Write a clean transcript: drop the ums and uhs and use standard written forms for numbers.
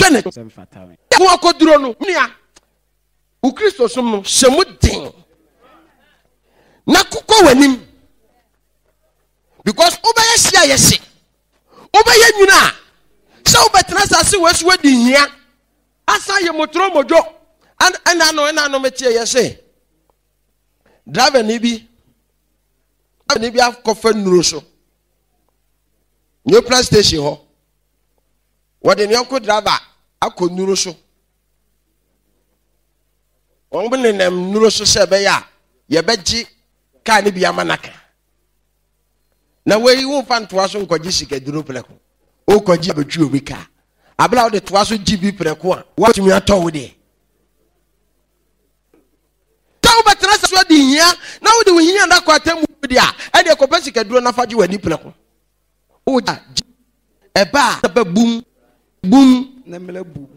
ne ko akoduro no nia u Kristo som no shemu din na kokɔ wanim because obeye hia yesi obeye nyuna sɛ obetena sase wesu wadi hia asa ye motro mojo ana no metie yesi driver ni bi akɔfa nuro so new plan station ho wode ne yanko driver akɔ nuro so on bene nem nuro so sɛ be ya ye begye ka ne bia manaka na we wo fa ntoa so nkɔgye sika duro preko o kɔgye abetwi obi ka abla wo de toa so GB preko a watumi atɔ wo de taw betra so de hia na wo de wo hia na kwata mu dia e de kɔpa sika duro na fagye wani preko o ja eba ba bum na mele bu